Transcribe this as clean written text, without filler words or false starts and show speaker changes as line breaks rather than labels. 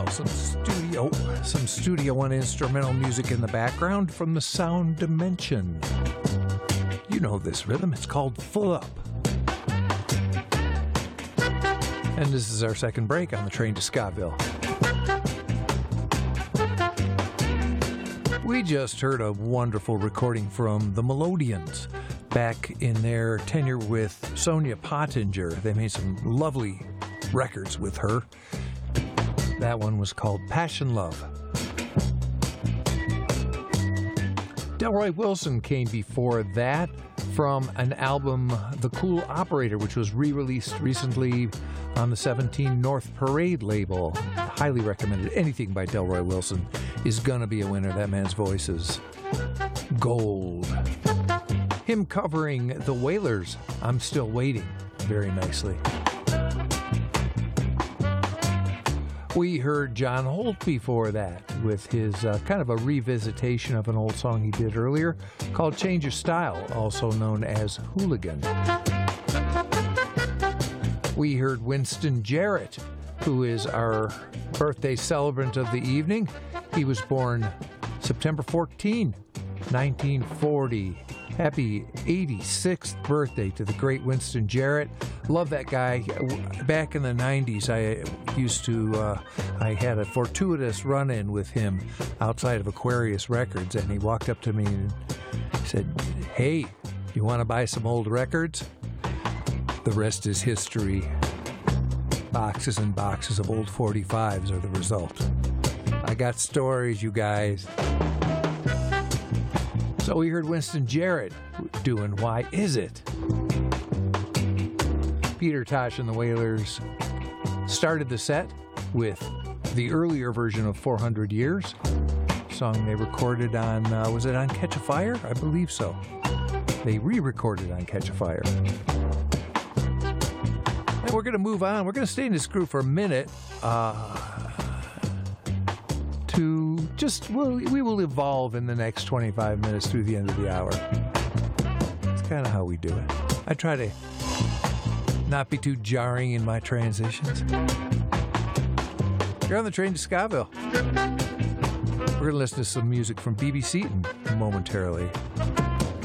Some Studio One instrumental music in the background from the Sound Dimension. You know this rhythm, it's called Full Up. And this is our second break on the train to Scottville. We just heard a wonderful recording from the Melodians back in their tenure with Sonia Pottinger. They made some lovely records with her. That one was called Passion Love. Delroy Wilson came before that from an album, The Cool Operator, which was re-released recently on the 17 North Parade label. Highly recommended. Anything by Delroy Wilson is gonna be a winner. That man's voice is gold. Him covering the Wailers, I'm Still Waiting, very nicely. We heard John Holt before that with his kind of a revisitation of an old song he did earlier called Change Your Style, also known as Hooligan. We heard Winston Jarrett, who is our birthday celebrant of the evening. He was born September 14, 1940. Happy 86th birthday to the great Winston Jarrett. Love that guy. Back in the 90s, I had a fortuitous run-in with him outside of Aquarius Records, and he walked up to me and said, "Hey, you want to buy some old records?" The rest is history. Boxes and boxes of old 45s are the result. I got stories, you guys. So we heard Winston Jarrett doing Why Is It? Peter Tosh and the Wailers started the set with the earlier version of 400 Years, a song they recorded on, was it on Catch a Fire? I believe so. They re-recorded on Catch a Fire. And we're going to move on. We're going to stay in this groove for a minute. We will evolve in the next 25 minutes through the end of the hour. It's kind of how we do it. I try to not be too jarring in my transitions. You're on the train to Scottville. We're going to listen to some music from B.B. Seton momentarily.